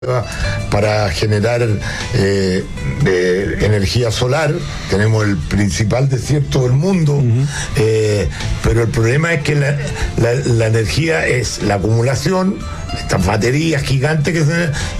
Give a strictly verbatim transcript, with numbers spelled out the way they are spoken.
para generar eh, de energía solar. Tenemos el principal desierto del mundo, uh-huh. eh, pero el problema es que la, la, la energía es la acumulación, estas baterías gigantes que se